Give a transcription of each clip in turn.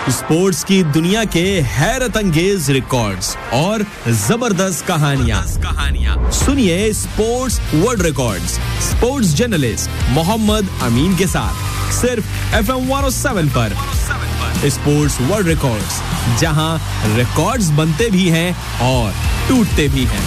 Sports की दुनिया के हैरत अंगेज रिकॉर्ड्स और जबरदस्त कहानियां सुनिए sports world records sports journalist Mohammad अमीन के साथ सिर्फ FM 107 पर स्पोर्ट्स वर्ल्ड रिकॉर्ड्स, जहां रिकॉर्ड्स बनते भी हैं और टूटते भी हैं।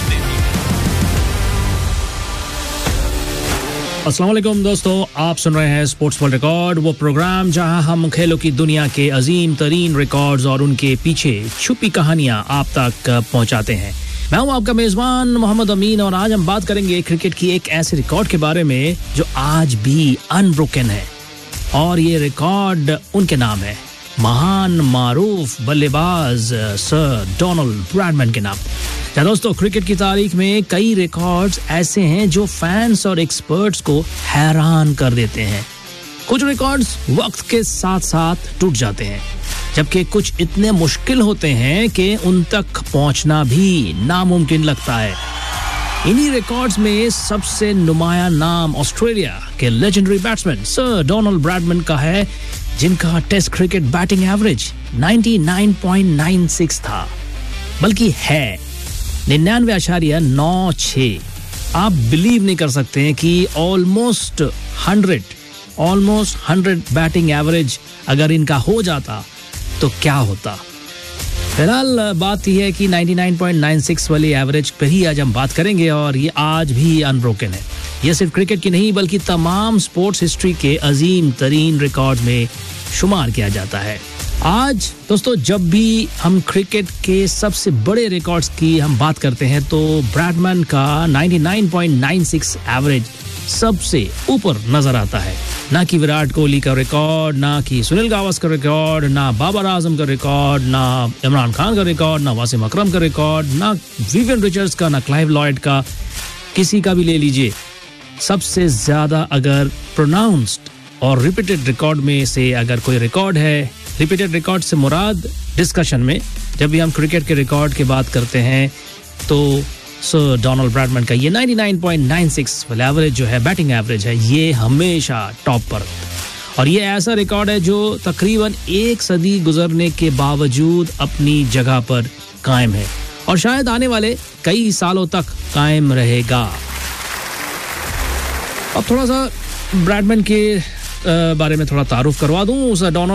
अस्सलाम वालेकुम दोस्तों, आप सुन रहे हैं स्पोर्ट्स वर्ल्ड रिकॉर्ड, वो प्रोग्राम जहां हम खेलों की दुनिया के अजीम तरीन रिकॉर्ड्स और उनके पीछे छुपी कहानियां आप तक पहुंचाते हैं। मैं हूं आपका मेजबान मोहम्मद अमीन और आज हम बात करेंगे क्रिकेट की एक ऐसे रिकॉर्ड के बारे में जो आज भी अनब्रोकन है और ये रिकॉर्ड उनके नाम है, महान मारूफ बल्लेबाज सर डोनाल्ड ब्रैडमैन के नाम। दोस्तों, क्रिकेट की तारीख में कई रिकॉर्ड्स ऐसे हैं जो फैंस और एक्सपर्ट्स को हैरान कर देते हैं। कुछ रिकॉर्ड्स वक्त के साथ साथ टूट जाते हैं, जबकि कुछ इतने मुश्किल होते हैं कि उन तक पहुंचना भी नामुमकिन लगता है। इन्हीं रिकॉर्ड्स में सबसे नुमाया नाम ऑस्ट्रेलिया के legendary batsman sir Donald Bradman का है, जिनका टेस्ट क्रिकेट बैटिंग एवरेज 99.96 था, बल्कि है 99.96। आप बिलीव नहीं कर सकते हैं कि ऑलमोस्ट 100 बैटिंग एवरेज अगर इनका हो जाता तो क्या होता। फिलहाल बात यह है कि 99.96 वाली एवरेज पर ही आज हम बात करेंगे और ये आज भी अनब्रोकन है। ये सिर्फ क्रिकेट की नहीं बल्कि तमाम स्पोर्ट्स हिस्ट्री के अजीम तरीन रिकॉर्ड में शुमार किया जाता है। आज दोस्तों, जब भी हम क्रिकेट के सबसे बड़े रिकॉर्ड्स की हम बात करते हैं तो ब्रैडमैन का 99.96 एवरेज सबसे ऊपर नजर आता है। ना कि विराट कोहली का रिकॉर्ड, ना कि सुनील गावस्कर का रिकॉर्ड, ना बाबर आजम का रिकॉर्ड, ना इमरान खान का रिकॉर्ड, ना वासिम अकरम का रिकॉर्ड, ना विवियन रिचर्ड्स का, ना क्लाइव लॉयड का, किसी का भी ले लीजिए। सबसे ज्यादा अगर प्रोनाउंस्ड और रिपीटेड रिकॉर्ड में से अगर कोई रिकॉर्ड है, रिपीटेड रिकॉर्ड से मुराद डिस्कशन में जब भी हम क्रिकेट के रिकॉर्ड की बात करते हैं तो सर डोनाल्ड ब्रैडमैन का ये 99.96 वाला एवरेज जो है, बैटिंग एवरेज है, ये हमेशा टॉप पर। और ये ऐसा रिकॉर्ड है जो तकरीबन एक सदी गुजरने के बावजूद अपनी जगह पर कायम है और शायद आने वाले कई सालों तक कायम रहेगा। अब थोड़ा सा ब्रैडमैन के बारे में थोड़ा तारुफ करवा दूं। Sir Donald